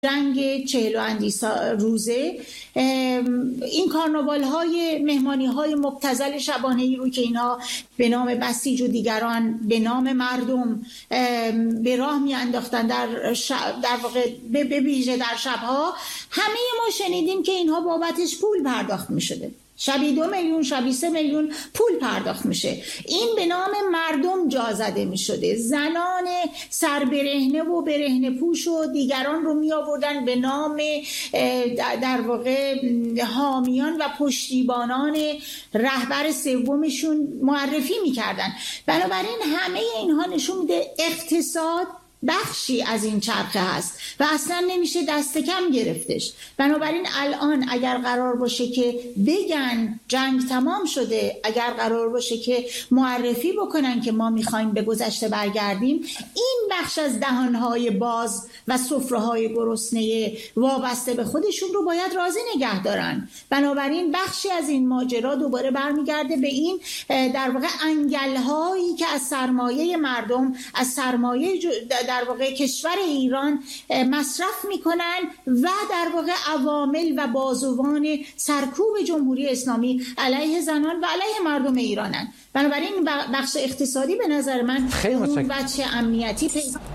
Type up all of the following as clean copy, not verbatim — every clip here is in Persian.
جنگ 40 اندی روزه این کارناوال های مهمانی های مبتذل شبانه‌ای رو که اینها به نام بسیج و دیگران به نام مردم به راه می انداختن در واقع به ویژه در شبها، همه ما شنیدیم که اینها بابتش پول پرداخت می شده. شبی 2 میلیون، شبی 3 میلیون پول پرداخت میشه. این به نام مردم جا زده میشده. زنان سربرهنه و برهنه پوش و دیگران رو می آوردن به نام در واقع حامیان و پشتیبانان رهبر سومشون معرفی میکردن. بنابراین همه اینها نشون میده اقتصاد بخشی از این چرخه هست و اصلا نمیشه دست کم گرفتش. بنابراین الان اگر قرار باشه که بگن جنگ تمام شده، اگر قرار باشه که معرفی بکنن که ما میخوایم به گذشته برگردیم، این بخش از دهانهای باز و سفره‌های گرسنه وابسته به خودشون رو باید راضی نگه دارن. بنابراین بخشی از این ماجرا دوباره برمیگرده به این در واقع انگل‌هایی که از سرمایه مردم، از سرمایه در واقع کشور ایران مصرف میکنن و در واقع عوامل و بازوان سرکوب جمهوری اسلامی علیه زنان و علیه مردم ایرانن. بنابراین بخش اقتصادی به نظر من اون بچه امنیتی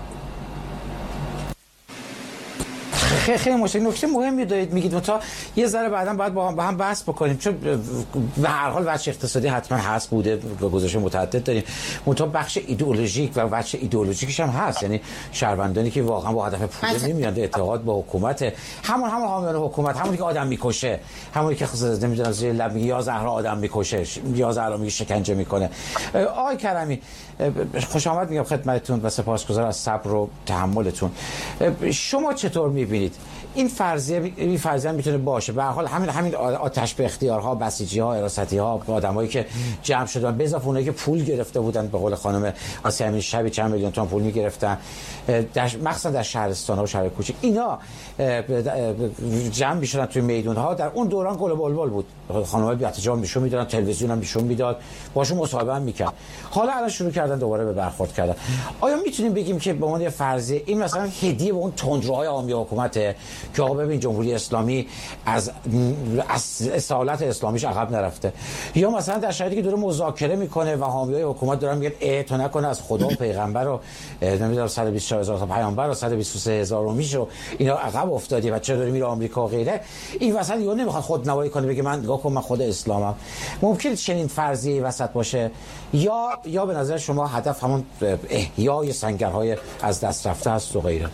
خیلی مشکل. نکته مهمی دارید میگید تا یه ذره بعداً باید با هم بحث بکنیم، چون به هر حال بخش اقتصادی حتما هست بوده و گزارش متعدد داریم، منتها بخش ایدئولوژیک و بخش ایدئولوژیکش هم هست. یعنی شهروندانی که واقعا با هدف پول نمیاد، اعتقاد با حکومت، همون حامیان حکومت، همونی که آدم میکشه، همونی که نمیدونم زیر لب میگه یا زهرا آدم میکشه یا زهرا میگه شکنجه میکنه. آقای کرمی خوش آمد میگم خدمتتون و سپاسگزارم از صبر و تحملتون. شما چطور میبینید این فرضیه میتونه باشه؟ به هر حال همین آتش به اختیارها، بسیجی‌ها، حراستی‌ها، آدمایی که جمع شدن به اضافه اونایی که پول گرفته بودن، به قول خانم آسیا امینی شبی چند میلیون تومان پول میگرفتن مخصوصا در شهرستان‌ها و شهر کوچیک، اینا جمع میشدن توی میدون‌ها. در اون دوران گل و بلبل بود، خانم‌ها بی‌احتجام نشون میدادن، تلویزیون هم نشون میداد، باشون مصاحبه هم میکرد. حالا الان شروع کردن دوباره به برخورد کردن. آیا میتونیم بگیم که به عنوان فرضیه این مثلا هدیه به اون تندروهای عامی حکومته که آقا ببین جمهوری اسلامی از اصالت اسلامیش عقب نرفته، یا مثلا در شرایطی که داره مذاکره میکنه و حامیای حکومت دارن میگن تو نکنه از خدا و پیغمبر و نمیدونم 124,000 تا پیامبر و 123,000 میشو اینا عقب افتادی و چرا داره میره آمریکا و غیره، این وسط یهو نمیخواد خودنمایی کنه بگه من نگاه کن من خود اسلامم. ممکنه چنین فرضیه‌ای وسط باشه، یا به نظر شما هدف همون احیای سنگرهای از دست رفته است و غیره؟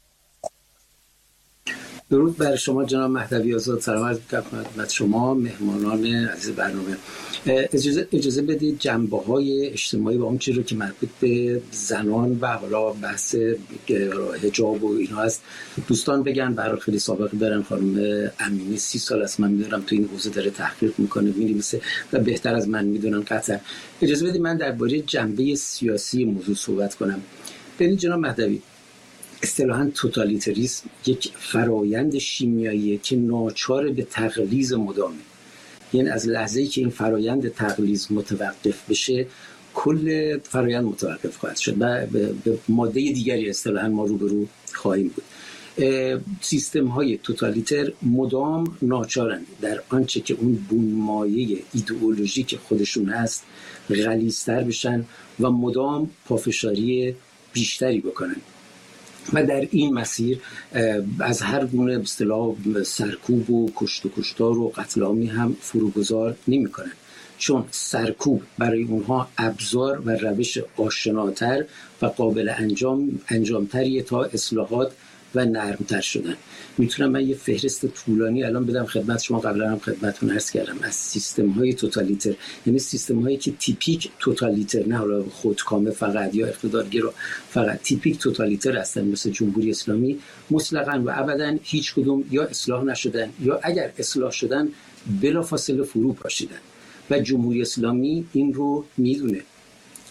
درود بر شما جناب مهدوی آزاد، سلام عرض خدمت شما مهمانان عزیز برنامه. اجازه بدید جنبه‌های اجتماعی و اون چیزی رو که مربوط به زنان و حالا بحث حجاب و اینا هست دوستان بگن. برای خیلی سابقه دارن، خانم امینی 30 سال است من میدونم تو این حوزه داره تحقیق میکنه، می‌نویسه و بهتر از من میدونن قطعا. اجازه بدید من درباره جنبه سیاسی موضوع صحبت کنم. ببینید جناب مهدوی، اصطلاحاً توتالیتریسم یک فرایند شیمیاییه که ناچار به تقلیز مدامه. یعنی از لحظه‌ای که این فرایند تقلیز متوقف بشه کل فرایند متوقف خواهد شد و به ماده دیگری اصطلاحاً ما روبرو خواهیم بود. سیستم‌های توتالیتر مدام ناچارند در آنچه که اون بنمایه ایدئولوژیک خودشون هست غلیظ‌تر بشن و مدام پافشاری بیشتری بکنن و در این مسیر از هر گونه به اصطلاح سرکوب و کشت و کشتار و قتل عامی هم فروگذار نمی‌کنن، چون سرکوب برای اونها ابزار و روش آشناتر و قابل انجامتریه تا اصلاحات و نرمتر شدن. میتونم من یه فهرست طولانی الان بدم خدمت شما، قبلا هم خدمتتون عرض کردم، از سیستم‌های توتالیتر، یعنی سیستم‌هایی که تیپیک توتالیتر، نه حالا خودکامه فقط یا اقتدارگرا فقط، تیپیک توتالیتر هستن مثل جمهوری اسلامی، مطلقاً و ابداً هیچ کدوم یا اصلاح نشدن یا اگر اصلاح شدن بلافاصله فرو پاشیدن و جمهوری اسلامی این رو میدونه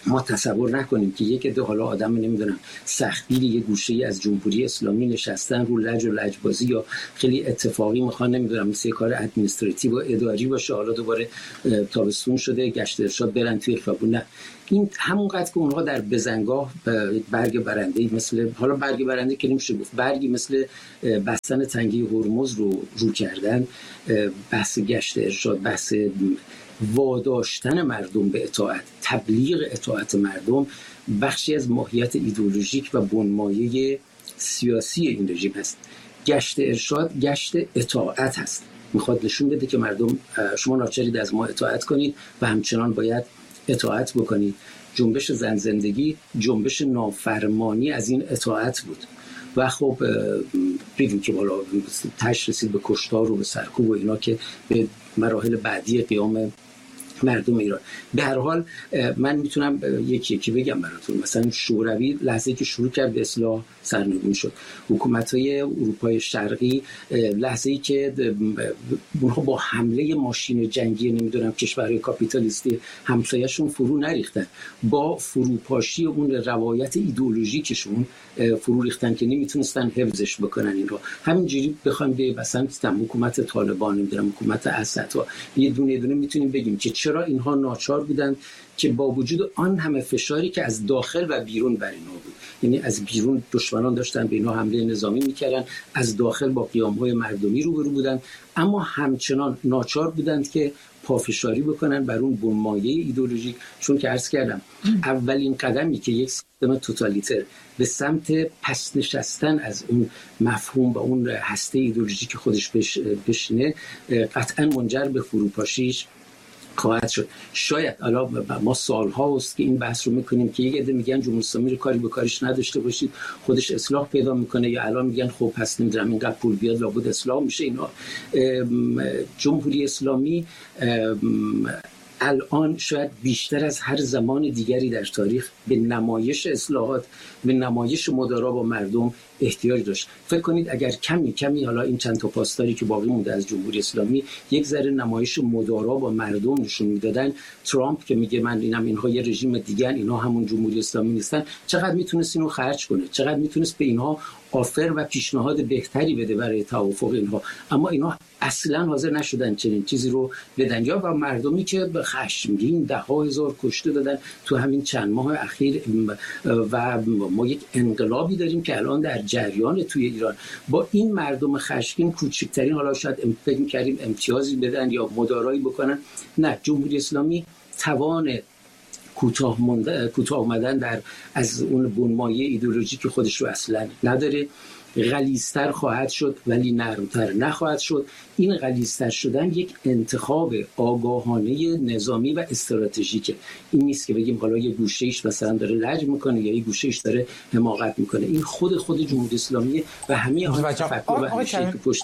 ما تصور نکنیم که یک عده حالا آدم نمیدونم سختگیری یه گوشه‌ای از جمهوری اسلامی نشستن رو لج و لجبازی یا خیلی اتفاقی میخوان نمیدونم مثل کار ادمنستراتیو و اداری باشه، حالا دوباره تابستون شده گشت ارشاد برن توی خیابون. نه، این همونقدر که اونها در بزنگاه برگ برنده مثل حالا برگ برنده که نمیشه گفت، برگی مثل بستن تنگه هرمز رو کردن، بحث گشت ارشاد، بحث واداشتن مردم به اطاعت، تبلیغ اطاعت مردم بخشی از ماهیت ایدئولوژیک و بنمایه سیاسی این رژیم هست. گشت ارشاد گشت اطاعت هست، میخواد نشون بده که مردم شما ناچارید از ما اطاعت کنید و همچنان باید اطاعت بکنید. جنبش زن زندگی جنبش نافرمانی از این اطاعت بود و خب دیدیم که بالا تش رسید به کشتار و به سرکوب و اینا که به مراحل بعدی قیام مردم ایران. به هر حال من میتونم یکی بگم براتون. مثلا شوروی لحظه‌ای که شروع کرد به اصلاح سرنگون شد. حکومت‌های اروپای شرقی لحظه‌ای که اونها با حمله ماشین جنگی نمیدونم کشورهای کاپیتالیستی همسایه‌شون فرو نریختن، با فروپاشی اون روایت ایدئولوژیکشون فرو ریختن که نمیتونستن حفظش بکنن. این رو همینجوری بخوایم به مثلا حکومت طالبان نمیدونم حکومت اسد و یه دونه میتونیم بگیم که چرا اینها ناچار بودن که با وجود آن همه فشاری که از داخل و بیرون بر اینها بود، یعنی از بیرون دشمنان داشتن به اینها حمله نظامی میکردن، از داخل با قیام‌های مردمی روبرو بودن، اما همچنان ناچار بودند که پافشاری بکنن بر اون بنمایه ایدئولوژیک. چون که عرض کردم اولین قدمی که یک سیستم توتالیتر به سمت پس نشستن از اون مفهوم و اون هسته ایدئولوژیک خودش بشینه قطعا منجر به فروپاشیش خواهد شد. شاید حالا ما سال‌ها است که این بحث رو میکنیم که یک عده میگن جمهوری اسلامی رو کاری به کارش نداشته باشید، خودش اصلاح پیدا میکنه، یا الان میگن خب پس نمیدونم اینقدر پول بیاد لابد اصلاح میشه. اینا جمهوری اسلامی الان شاید بیشتر از هر زمان دیگری در تاریخ به نمایش اصلاحات، به نمایش مدارا با مردم احتیاج داشت. فکر کنید اگر کمی حالا این چند تا پاسداری که باقی مونده از جمهوری اسلامی یک ذره نمایش مدارا با مردم نشون میدادن، ترامپ که میگه من اینها یه رژیم دیگه، اینا همون جمهوری اسلامی نیستن، چقدر میتونست اینو خرج کنه، چقدر میتونست به اینها آفر و پیشنهاد بهتری بده برای توافق اینها. اما اینها اصلا حاضر نشدن چنین چیزی رو بدن. یا و مردمی که به خشمگین 10,000 کشته دادن تو همین چند ماه اخیر و ما یک انقلابی داریم که الان در جریان توی ایران. با این مردم خشمگین کوچکترین حالا شاید فکر می‌کردیم امتیازی بدن یا مدارایی بکنن. نه، جمهوری اسلامی توان کوتاه آمدن در از اون بنمایه ایدئولوژیک خودش رو اصلا نداره. غلیظ‌تر خواهد شد ولی نرمتر نخواهد شد. این غلیظ‌تر شدن یک انتخاب آگاهانه نظامی و استراتژیکه. این نیست که بگیم حالا یه گوشه‌ایش مثلا داره لج میکنه یا یه گوشه‌ایش داره حماقت میکنه. این خود جمهوری اسلامی و همه آن تفکر و اندیشه‌ای که پشت.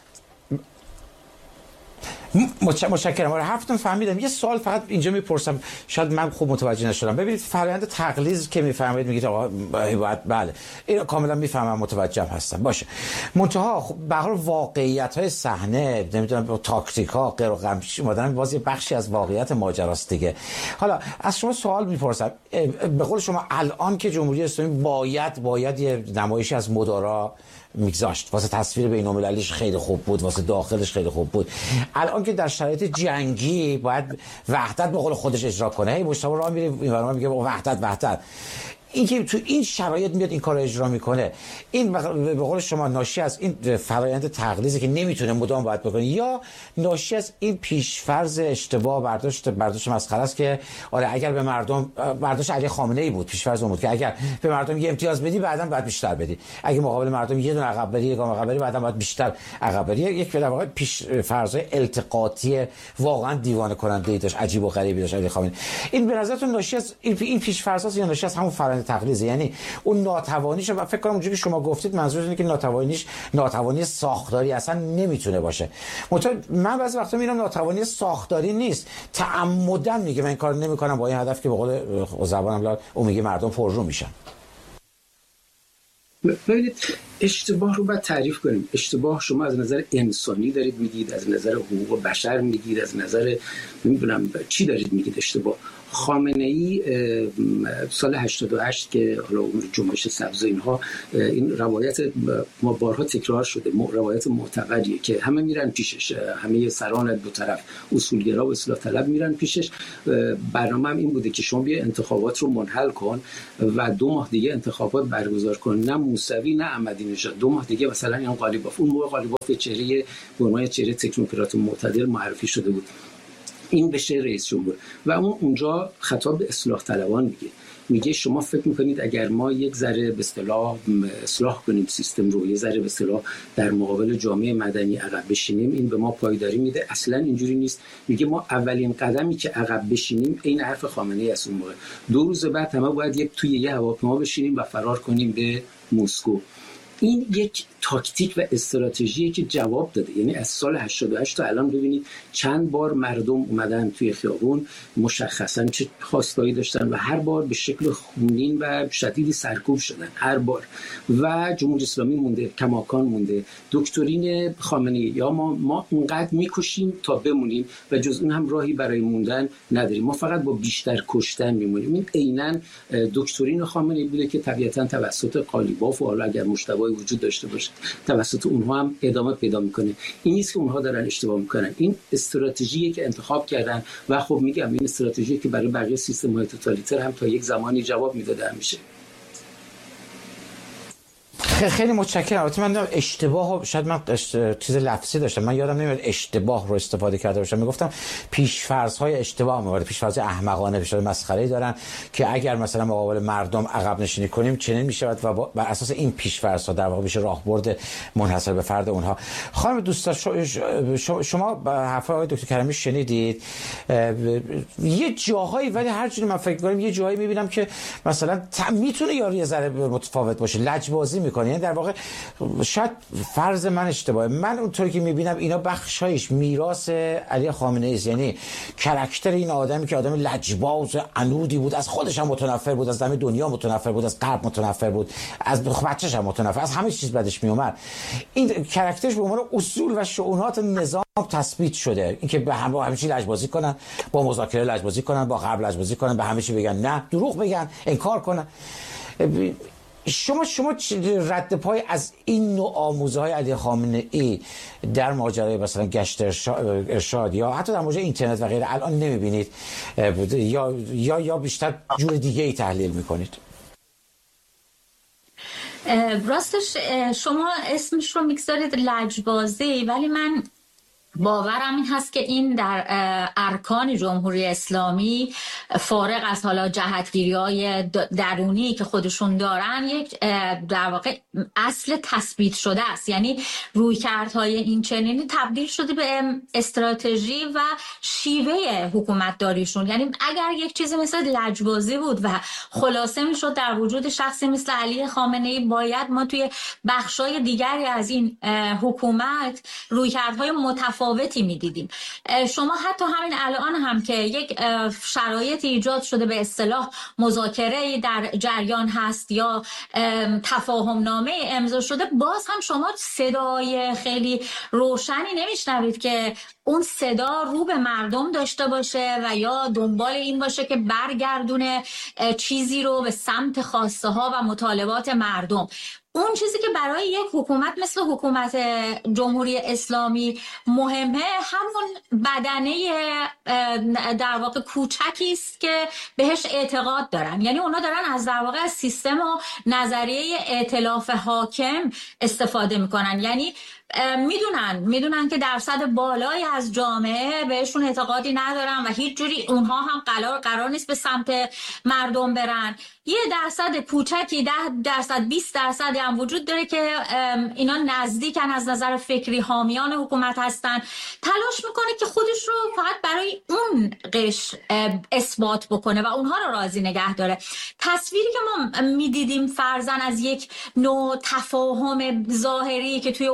متشکرم. آره حرفتون فهمیدم. یه سوال فقط اینجا میپرسم، شاید من خوب متوجه نشدم. ببینید فرآیند تقلیظ که میفرمایید میگید آقا بله اینو کاملا میفهمم، متوجهم هستم. باشه، منتها خب به هر واقعیت‌های صحنه نمیدونم تاکتیک‌ها غیر و غمش مدام باز یه بخشی از واقعیت ماجراست دیگه. حالا از شما سوال میپرسم، به قول شما الان که جمهوری اسلامی باید یه نمایشی از مدارا میگذاشت، واسه تصویر بین‌المللیش خیلی خوب بود، واسه داخلش خیلی خوب بود، الان که در شرایط جنگی باید وحدت به قول خودش اجرا کنه، هی مشتاق راه میره اینورا میگه وحدت، این که تو این شرایط میاد این کارو اجرا میکنه، این به قول شما ناشی از این فرآیند تقلیظی که نمیتونه مدام باید بکنه، یا ناشی از این پیشفرض اشتباه برداشت مسخره است که آره اگر به مردم، برداشت علی خامنه ای بود، پیشفرض اون بود که اگر به مردم یه امتیاز بدی بعداً باید بیشتر بدی، اگه مقابل مردم یه دونه عقب بری، یک گام عقب بری، بعداً باید بیشتر عقب بری. یک در واقع پیشفرض التقاطی واقعا دیوانه کننده ای داشت، عجیب و غریبی داشت علی خامنه. این به نظرتون ناشی از این پیشفرض یا ناشی از همون تقلیظ، یعنی اون ناتوانیش؟ و فکر کنم اونجوری که شما گفتید منظور اینه که ناتوانی ساختاری اصلا نمیتونه باشه. من بعضی وقتا میگم ناتوانی ساختاری نیست، تعمدن میگه من این کارو نمیکنم با این هدف که به قول زبانم اون میگه مردم پررو میشن. ببینید اشتباه رو باید تعریف کنیم. اشتباه شما از نظر انسانی دارید میگید، از نظر حقوق بشر میگید، از نظر نمیدونم چی دارید میگید اشتباه. خامنه‌ای سال 88 که حالا جنبش سبز اینها، این روایت ما بارها تکرار شده، روایت معتقدیه که همه میرن پیشش، همه سران دو طرف اصولگرا و اصلاح طلب میرن پیشش. برنامه هم این بوده که شما بیا انتخابات رو منحل کن و 2 ماه دیگه انتخابات برگزار کن، نه موسوی نه احمدی نژاد، 2 ماه دیگه مثلا این قالیباف، اون موقع قالیباف چهره برمای چهره تکنوکرات معتدل معرفی شده بود، این بشه رئیس جمهور. و اونجا خطاب به اصلاح طلبان میگه شما فکر میکنید اگر ما یک ذره به اصلاح کنیم سیستم رو، یه ذره به اصطلاح در مقابل جامعه مدنی عقب بشینیم، این به ما پایداری میده؟ اصلا اینجوری نیست. میگه ما اولین قدمی که عقب بشینیم، این حرف خامنه‌ای است اون موقع، 2 روز بعد همه باید توی یه هواپیما بشینیم و فرار کنیم به مسکو. این یک تاکتیک و استراتژیه که جواب داده. یعنی از سال 88 تا الان ببینید چند بار مردم اومدن توی خیابون، مشخصا چه خواستایی داشتن و هر بار به شکل خونین و شدیدی سرکوب شدن هر بار. و جمهوری اسلامی مونده، کماکان مونده. دکترین خامنه‌ای یا ما اونقدر میکشیم تا بمونیم و جز اون هم راهی برای موندن نداریم، ما فقط با بیشتر کشتن میمونیم. این عیناً دکترین خامنه‌ای بوده که طبیعتاً توسط قالیباف و حالا اگر مشتبهی وجود داشته باشه توسط اونها هم ادامه پیدا میکنه. این نیست که اونها دارن اشتباه میکنن، این استراتژیه که انتخاب کردن و خب میگم این استراتژی که برای بقیه سیستم‌های توتالیتر هم تا یک زمانی جواب میداده همیشه. خیلی متشکرم. البته من اشتباه، شاید من چیز لفظی داشتم، من یادم نمیاد اشتباه رو استفاده کرده باشم. میگفتم پیش‌فرض‌های اشتباه می‌آورد، پیش‌فرض احمقانه، پیش‌فرض مسخره‌ای دارن که اگر مثلا مقابل مردم عقب نشینی کنیم چنین می‌شود و بر اساس این پیش‌فرض‌ها در واقع میشه راهبرد منحصر به فرد اونها. خانم دوستان، شما حرفای آقای دکتر کریمی شنیدید. یه جاهایی، ولی هر جوری من فکر می‌کنم یه جاهایی می‌بینم که مثلا میتونه یه ذره متفاوت باشه، لجبازی می‌کنه. یعنی در واقع شاید فرض من اشتباهه، من اونطوری که میبینم اینا بخشایش میراث علی خامنه‌ای است. یعنی کاراکتر این آدمی که آدم لجباز عنودی بود، از خودش هم متنفر بود، از دنیا متنفر بود، از غرب متنفر بود، از بچه‌ش هم متنفر، از همه چیز بدش میومد. این کاراکترش به عنوان اصول و شؤونات نظام تثبیت شده، اینکه به همه چی لجبازی کنن، با مذاکره لجبازی کنن، با غرب لجبازی کنن، به همه چی بگن نه، دروغ بگن، انکار کنن. شما رد پای از این نوع آموزه‌های علی خامنه‌ای در ماجرای مثلا گشت ارشاد یا حتی در ماجرای اینترنت و غیره الان نمی‌بینید یا بیشتر جور دیگه ای تحلیل می‌کنید؟ راستش شما اسمش رو می‌گذارید لجبازی، ولی من باورم این هست که این در ارکان جمهوری اسلامی فارغ از حالا جهتگیری‌های درونی که خودشون دارن یک در واقع اصل تثبیت شده است. یعنی رویکردهای این چنینی تبدیل شده به استراتژی و شیوه حکومتداریشون. یعنی اگر یک چیزی مثل لجبازی بود و خلاصه میشد در وجود شخصی مثل علی خامنه‌ای، باید ما توی بخشای دیگری از این حکومت رویکردهای متفاوتی میدیدیم. شما حتی همین الان هم که یک شرایط ایجاد شده به اصطلاح مذاکره در جریان هست یا تفاهم نامه امضا شده، باز هم شما صدای خیلی روشنی نمیشنوید که اون صدا رو به مردم داشته باشه و یا دنبال این باشه که برگردونه چیزی رو به سمت خواسته ها و مطالبات مردم. اون چیزی که برای یک حکومت مثل حکومت جمهوری اسلامی مهمه، همون بدنه در واقع کوچکی است که بهش اعتقاد دارن. یعنی اونا دارن از در واقع از سیستم و نظریه ائتلاف حاکم استفاده میکنن. یعنی میدونن که درصد بالایی از جامعه بهشون اعتقادی ندارن و هیچ جوری اونها هم قرار نیست به سمت مردم برن. یه درصد کوچکی 10%، 20% هم وجود داره که اینا نزدیکن از نظر فکری، حامیان حکومت هستن، تلاش میکنه که خودش رو فقط برای اون قشر اثبات بکنه و اونها رو راضی نگه داره. تصویری که ما میدیدیم فرضاً از یک نوع تفاهم ظاهری که توی اون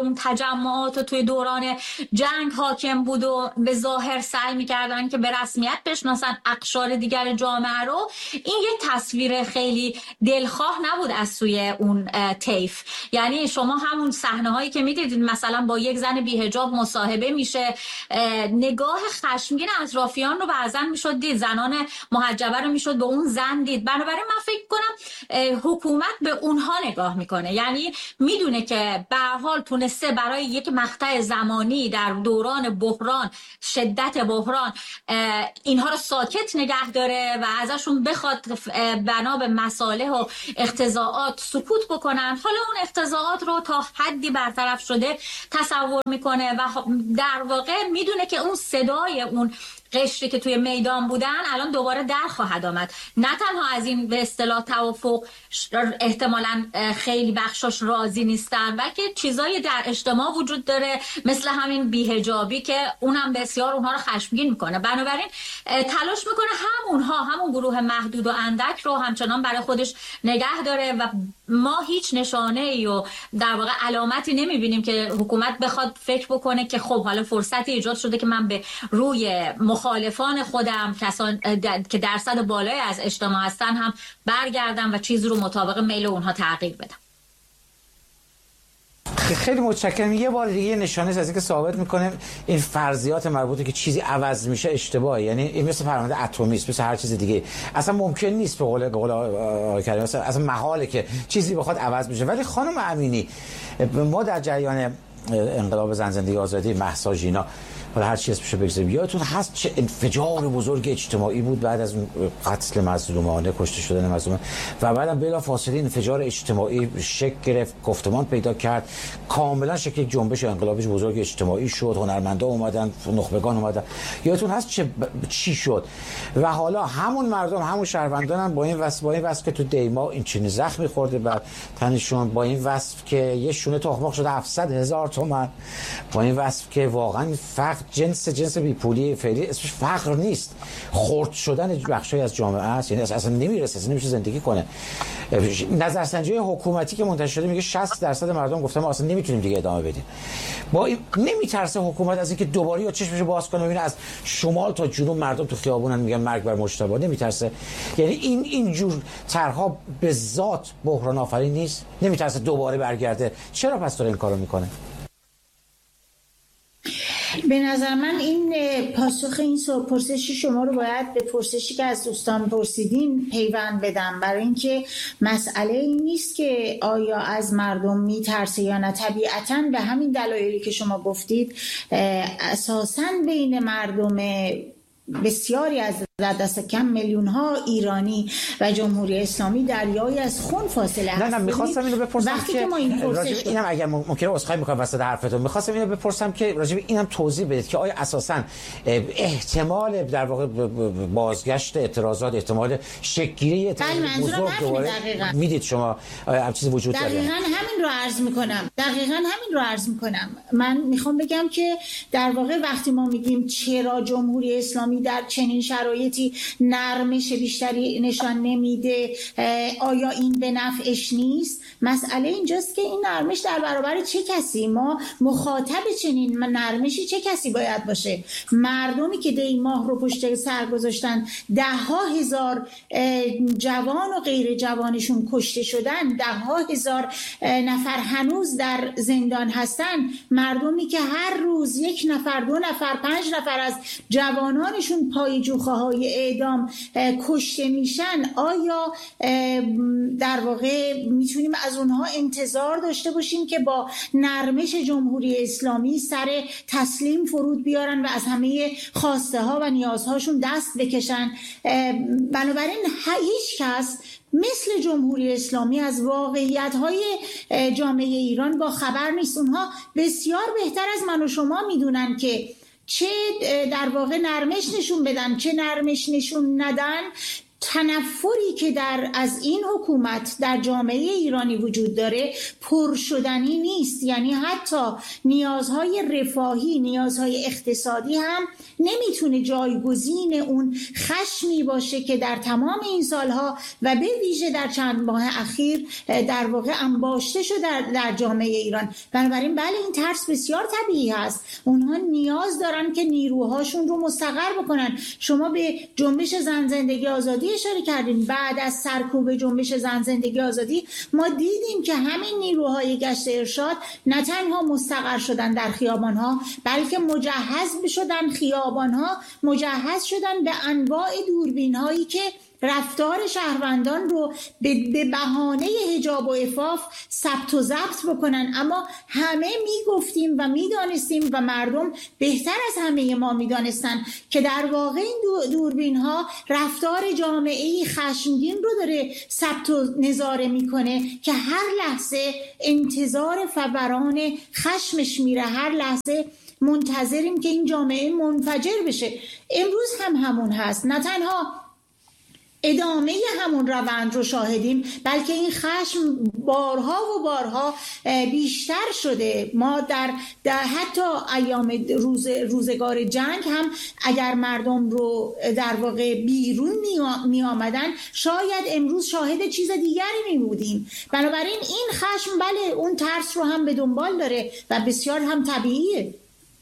تجمعات و توی دوران جنگ حاکم بود و به ظاهر سعی می‌کردن که به رسمیت بشناسن اقشار دیگر جامعه رو، این یه تصویر خیلی دلخواه نبود از سوی اون طیف. یعنی شما همون صحنه‌هایی که می‌دیدید مثلا با یک زن بی‌حجاب مصاحبه میشه، نگاه خشمگین اطرافیان رو بعضن میشد دید، زنان محجبه رو میشد به اون زن دید. بنابراین من فکر کنم حکومت به اونها نگاه میکنه، یعنی میدونه که به هر حال تونسته برای یک مقطع زمانی در دوران بحران، شدت بحران، اینها رو ساکت نگه داره و ازشون بخواد بنا به مصالح و اقتضاعات سکوت بکنن. حالا اون اقتضاعات رو تا حدی برطرف شده تصور میکنه و در واقع میدونه که اون صدای اون قشری که توی میدان بودن الان دوباره در خواهد آمد. نه تنها از این به اصطلاح توافق احتمالاً خیلی بخشاش راضی نیستن، بلکه چیزایی در اجتماع وجود داره مثل همین بی‌حجابی که اونم بسیار اونها رو خشمگین میکنه. بنابراین تلاش میکنه همون گروه محدود و اندک رو همچنان برای خودش نگه داره و ما هیچ نشانه‌ای و در واقع علامتی نمیبینیم که حکومت بخواد فکر بکنه که خب حالا فرصتی ایجاد شده که من به روی مخالفان خودم، کسان که درصد بالایی از اجتماع هستن، هم برگردم و چیزی رو مطابق میل اونها تغییر بدم. خیلی متشکرم. یه بار دیگه نشانه از اینکه ثابت میکنه این فرضیات مربوطه که چیزی عوض میشه اشتباهه. یعنی این مثل فرآیند اتمی است، مثل هر چیز دیگه، اصلا ممکن نیست به قول آقای کریمی اصلا محاله که چیزی بخواد عوض بشه. ولی خانم امینی، ما در جریان انقلاب زن زندگی آزادی، مهسا ژینا، حالا هر چی اسمش بگذاریم، یادتون هست چه انفجار بزرگ اجتماعی بود بعد از اون قتل مظلومانه، کشته شدن مظلومان، و بعدم بلا فاصله انفجار اجتماعی شکل گرفت، گفتمان پیدا کرد، کاملا شکل یک جنبش انقلابی بزرگ اجتماعی شد، هنرمندا اومدن، نخبگان اومدن. یادتون هست چی شد؟ و حالا همون مردم، همون شهروندان هم با این وصف که تو دیما این چنین زخمی خورده بر تنشون، با این وصف که یه شونه تخمق شده 700,000 تومان، با این وصف که واقعا فقط جنس بیپولی فعلی اسمش فقر نیست، خرد شدن بخشی از جامعه است، یعنی اصلا نمیرسه، اصلا نمیشه زندگی کنه. نظرسنجی حکومتی که منتشر شده میگه 60% مردم گفتن ما اصلا نمیتونیم دیگه ادامه بدیم. با این نمیترسه حکومت از اینکه دوباره چشمش باز کنه ببینه از شمال تا جنوب مردم تو خیابونن میگن مرگ بر مجتبی؟ نمیترسه؟ یعنی این جور طرحها به ذات بحران آفرین نیست؟ نمیترسه دوباره برگرده؟ چرا پس داره این کارو میکنه؟ به نظر من این پاسخ این پرسش شما رو باید به پرسشی که از دوستان پرسیدین پیوند بدم، برای اینکه مسئله این نیست که آیا از مردم میترسه یا نه. طبیعتاً به همین دلایلی که شما گفتید اساساً بین مردم بسیاری از دست کم میلیون ها ایرانی و جمهوری اسلامی دریایی از خون فاصله هست. نه میخواستم اینو بپرسم که راجب اینم اگر ممکنه عذرخواهی میکنم وسط حرفتون، میخواستم اینو بپرسم که راجب اینم توضیح بدید که آیا اساساً احتمال در واقع بازگشت اعتراضات، احتمال شکل‌گیری اعتراضات بزرگ دوباره میدید شما هم چیزی وجود داره؟ دقیقاً همین رو عرض میکنم. من میخوام بگم که در واقع وقتی ما میگیم چرا جمهوری اسلامی در چنین شرایطی نرمش بیشتری نشان نمیده، آیا این به نفعش نیست؟ مسئله اینجاست که این نرمش در برابر چه کسی؟ ما مخاطب چنین نرمشی چه کسی باید باشه؟ مردمی که دی ماه رو پشت سر گذاشتن، 10,000 جوان و غیر جوانشون کشته شدن، 10,000 نفر هنوز در زندان هستن، مردمی که هر روز 1 نفر، 2 نفر، 5 نفر از جوانانشون پای جوخه‌های اعدام کشته میشن. آیا در واقع میتونیم از اونها انتظار داشته باشیم که با نرمش جمهوری اسلامی سر تسلیم فرود بیارن و از همه خواسته ها و نیازهاشون دست بکشن؟ بنابراین هیچ کس مثل جمهوری اسلامی از واقعیت‌های جامعه ایران با خبر نیست. اونها بسیار بهتر از من و شما میدونن که چه در واقع نرمش نشون بدن، چه نرمش نشون ندن، تنفری که از این حکومت در جامعه ایرانی وجود داره پرشدنی نیست. یعنی حتی نیازهای رفاهی، نیازهای اقتصادی هم نمیتونه جایگزین اون خشمی باشه که در تمام این سالها و به ویژه در چند ماه اخیر در واقع انباشته شده در جامعه ایران. بنابراین بله، این ترس بسیار طبیعی هست. اونها نیاز دارن که نیروهاشون رو مستقر بکنن. شما به جنبش زن زندگی آزادی اشاره کردین. بعد از سرکوب جنبش زن زندگی آزادی ما دیدیم که همین نیروهای گشت ارشاد نه تنها مستقر شدن در خیابانها، بلکه مجهز شدن، خیابانها مجهز شدن به انواع دوربین‌هایی که رفتار شهروندان رو به بهانه حجاب و عفاف ثبت و ضبط بکنن. اما همه میگفتیم و میدانستیم و مردم بهتر از همه ما میدانستن که در واقع این دوربین ها رفتار جامعه‌ای خشمگین رو داره ثبت و نظاره میکنه که هر لحظه انتظار فوران خشمش میره، هر لحظه منتظریم که این جامعه منفجر بشه. امروز هم همون هست. نه تنها ادامه همون روند رو شاهدیم، بلکه این خشم بارها و بارها بیشتر شده. ما در حتی ایام روزگار جنگ هم اگر مردم رو در واقع بیرون می آمدن، شاید امروز شاهد چیز دیگری می بودیم. بنابراین این خشم بله اون ترس رو هم به دنبال داره و بسیار هم طبیعیه.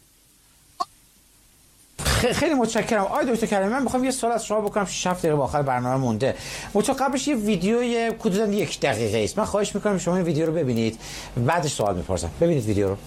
خیلی متشکرم آقای دکتر کریمی. من میخوام یه سوال از شما بکنم، 6 دقیقه با آخر برنامه مونده. قبلش یه ویدیوی حدوداً 1 دقیقه است. من خواهش میکنم شما این ویدیو رو ببینید، بعدش سوال میپرسم. ببینید ویدیو رو.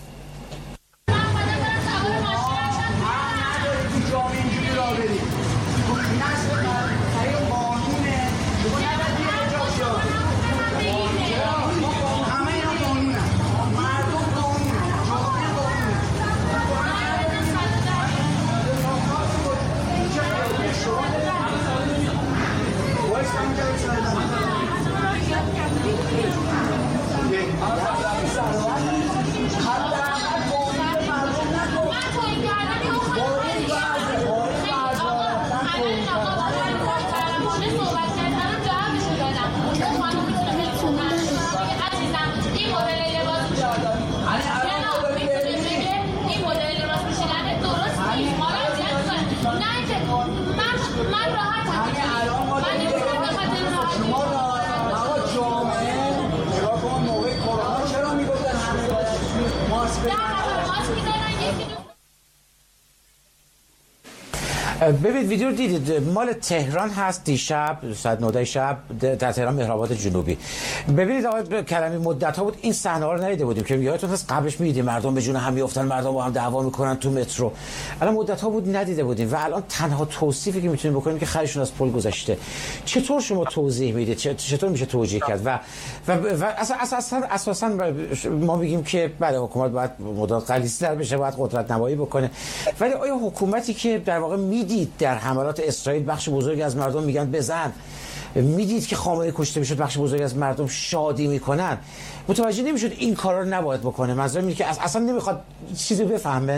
ببینید ویدیو رو دیدید، مال تهران هست. دیشب ساعت 9 شب در تهران مهرآباد جنوبی. ببینید آقای کریمی، مدت ها بود این صحنه ها رو ندیده بودیم که یادتون هست قبلش می‌دیدیم مردم به جون هم میافتن، مردم با هم دعوا میکنن تو مترو. الان مدت ها بود ندیده بودیم و الان تنها توصیفی که میتونیم بکنیم که خرشون از پل گذشته. چطور شما توضیح میدید؟ چطور میشه توجیه کرد؟ و اساسا ما میگیم که بعد حکومت باید مدت غلیظ‌تر بشه، باید قدرت نمایی بکنه، ولی آیا حکومتی که در واقع میدید در حملات اسرائیل بخش بزرگی از مردم میگن بزن، میدید که خامنه‌ای کشته میشد، بخش بزرگی از مردم شادی میکنن، متوجه نمیشد این کارا رو نباید بکنه؟ منظورم اینه که اصلا نمیخواد چیزی بفهمه.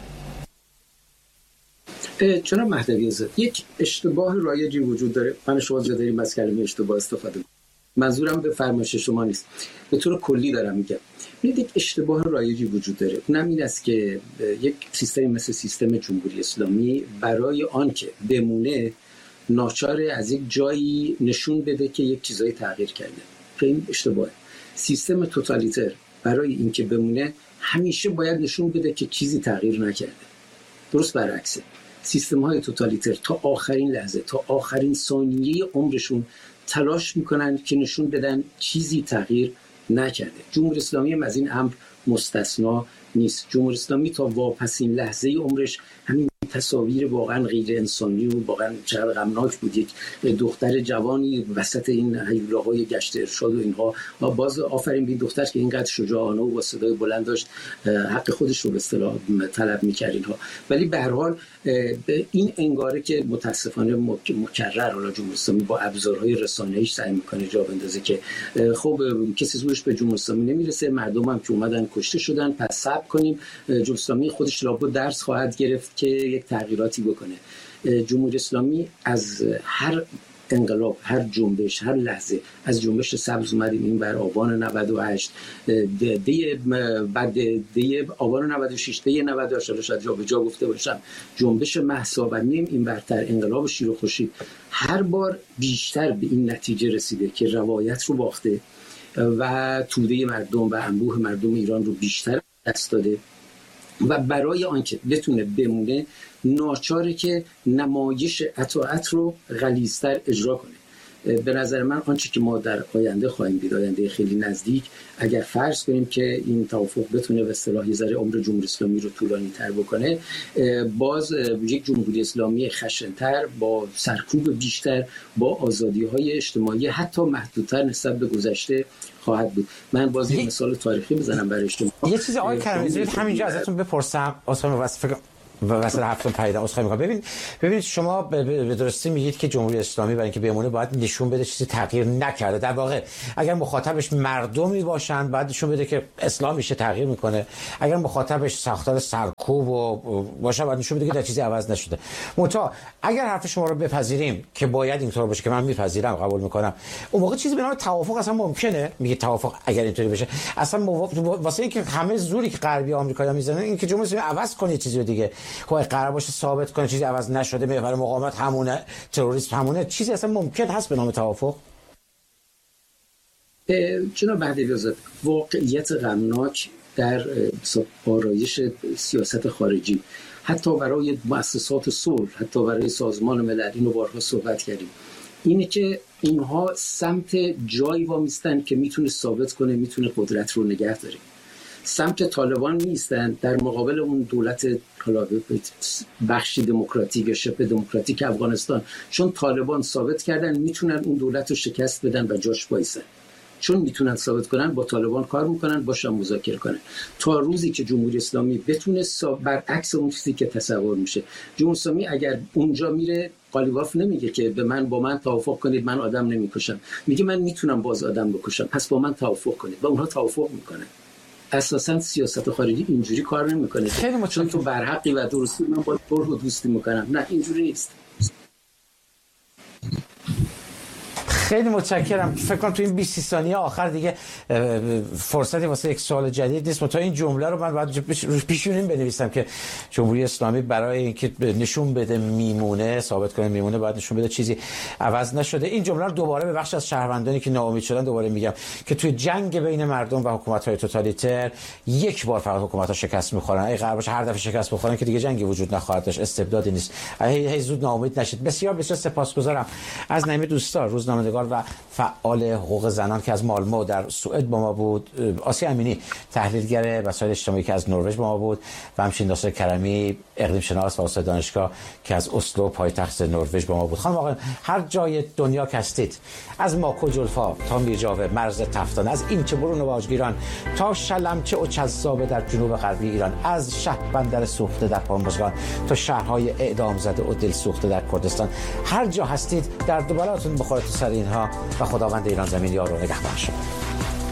جناب مهدوی آزاد، یک اشتباه رایجی وجود داره. من شما زیاد داریم از کلمه اشتباه استفاده می‌کنید. منظورم به فرمایش شما نیست، به طور کلی دارم میگم. یک اشتباه رایجی وجود داره. اونم این است که یک سیستمی مثل سیستم جمهوری اسلامی برای آنکه بمونه ناچار از یک جایی نشون بده که یک چیزایی تغییر کرده. این اشتباهه. سیستم توتالیتر برای اینکه بمونه همیشه باید نشون بده که چیزی تغییر نکرده. درست برعکسه. سیستم‌های توتالیتر تا آخرین لحظه، تا آخرین ثانیه عمرشون تلاش میکنن که نشون بدن چیزی تغییر نکرده. جمهوری اسلامی هم از این امر مستثنا نیست. جمهوری اسلامی تا واپسین لحظه عمرش همین تصاویر واقعا غیر انسانی و واقعا چقدر غمناک بود. یک دختر جوانی وسط این هیولاهای گشت ارشاد و اینها، باز آفرین به این دختر که اینقدر شجاعانه و با صدای بلند داشت حق خودش رو به اصطلاح طلب می‌کرد اینها. ولی به هر حال این انگاره که متاسفانه مکرر حالا جمهوری اسلامی با ابزارهای رسانه‌ایش سعی می‌کنه جا بندازه که خب کسی زورش به جمهوری اسلامی نمیرسه، مردم هم که اومدن کشته شدن، پس صبر کنیم جمهوری اسلامی خودش لابد درس خواهد گرفت که یک تغییراتی بکنه. جمهوری اسلامی از هر انقلاب، هر جنبش، هر لحظه، از جنبش سبز اومدیم این بر آبان 98، بعد دی آبان 96، دی 98 شاید جا به جا گفته باشم، جنبش مهسا و نیم این برتر، انقلاب شیر و خورشید، هر بار بیشتر به این نتیجه رسیده که روایت رو باخته و توده مردم و انبوه مردم ایران رو بیشتر دست داده و برای آنکه بتونه بمونه ناچاره که نمایش اطاعت رو غلیظتر اجرا کنه. به نظر من آنچه که ما در آینده خواهیم دید، آینده خیلی نزدیک، اگر فرض کنیم که این توافق بتونه به اصطلاح یه ذره عمر جمهوری اسلامی رو طولانی تر بکنه، باز یک جمهوری اسلامی خشن‌تر، با سرکوب بیشتر، با آزادی‌های اجتماعی حتی محدودتر نسبت به گذشته خواهد بود. من باز یک مثال تاریخی بزنم برای شما. یه چیز آقای کریمی همینجا ازتون بپرسم، اصلا واسه هفتم پیدا اسخای می‌کنم. ببینید شما به درستی میگید که جمهوری اسلامی برای اینکه بمونه باید نشون بده چیزی تغییر نکرده. در واقع اگر مخاطبش مردمی باشن باید نشون بده که اسلام میشه تغییر میکنه. اگر مخاطبش ساختار سرکوب و باشه باید نشون بده که چیزی عوض نشده. منتها اگر حرف شما رو بپذیریم که باید اینطور باشه، که من میپذیرم، قبول میکنم، اون موقع چیزی به نام توافق اصلا ممکنه؟ میگه توافق اگر اینطوری بشه اصلا واسه اینکه همه زوری که غربی آمریکایی‌ها میزنن این که جمهوری اسلامی عوض کنه چیزی دیگه، خب قرار باشه ثابت کنه چیزی عوض نشده، محور مقاومت همونه، تروریسم همونه، چیزی اصلا ممکن هست به نام توافق؟ جناب مهدوی‌آزاد، واقعیت غمناک در آرایش سیاست خارجی، حتی برای مؤسسات صلح، حتی برای سازمان ملل، اینو بارها صحبت کردیم، اینه که اینها سمت جایی وامیستن که میتونه ثابت کنه میتونه قدرت رو نگه داره. سمت طالبان نیستن در مقابل اون دولت بخشی دموکراتیک یا شبه دموکراتیک افغانستان، چون طالبان ثابت کردن میتونن اون دولت رو شکست بدن و جاش وایسن، چون میتونن ثابت کنن با طالبان کار میکنن، باشن مذاکره کنن، تا روزی که جمهوری اسلامی بتونه برعکس اون چیزی که تصور میشه. جمهوری اسلامی اگر اونجا میره قالیباف نمیگه که با من توافق کنید من آدم نمیکشم، میگه من میتونم باز آدم بکشم پس با من توافق کنید، و اونها توافق میکنن. اساساً سیاست خارجی اینجوری کار نمیکنه چون تو برحقی و درستی من با تو رو دوستی میکنم، نه اینجوری نیست. خیلی متشکرم. فکر کنم تو این 20 ثانیه آخر دیگه فرصتی واسه یک سوال جدید نیست. تا این جمله رو من باید پیشونیم بنویسم که جمهوری اسلامی برای اینکه نشون بده میمونه، ثابت کنه میمونه، باید نشون بده چیزی عوض نشده. این جمله رو دوباره به بخش از شهروندانی که ناامید شدن دوباره میگم که توی جنگ بین مردم و حکومت‌های توتالیتر یک بار فقط حکومت‌ها شکست می‌خورن. اگه قرار باشه هر دفعه شکست بخورن که دیگه جنگی وجود نخواهد داشت، استبدادی نیست. هی زود ناامید نشید. بسیار بسیار سپاسگزارم از نعیم دوستار، روزنامه‌نگار و فعال حقوق زنان که از مالمو در سوئد با ما بود، آسیا امینی تحلیلگر مسائل اجتماعی که از نروژ با ما بود و همچنین ناصر کرمی اقلیم شناس و استاد دانشگاه که از اسلو پایتخت نروژ با ما بود. خانم آقایان، هر جای دنیا که هستید، از ماکو جلفا تا میرجاوه، مرز تفتان، از اینچه برون و باجگیران تا شلمچه و چذابه در جنوب غربی ایران، از شهر بندر سوخته در پاموزگان تا شهرهای اعدام زده و دل سوخته در کردستان، هر جا هستید در دوبلاتون بخوره تو سر اینها و خداوند ایران زمین یار و نگهبان شما.